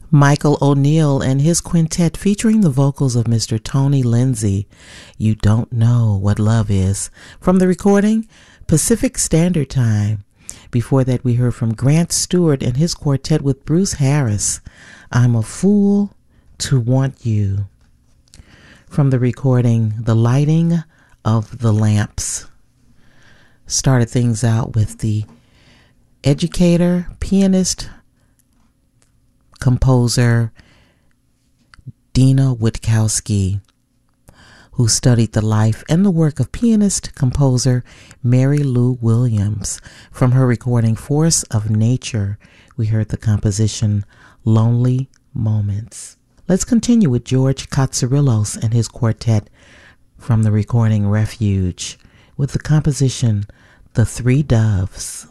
Michael O'Neill and his quintet featuring the vocals of Mr. Tony Lindsay, You Don't Know What Love Is, from the recording Pacific Standard Time. Before that, we heard from Grant Stewart and his quartet with Bruce Harris, I'm a Fool to Want You, from the recording The Lighting of the Lamps. Started things out with the educator, pianist, composer Dina Witkowski, who studied the life and the work of pianist composer Mary Lou Williams. From her recording Force of Nature, we heard the composition Lonely Moments. Let's continue with George Katsarillos and his quartet from the recording Refuge with the composition The Three Doves.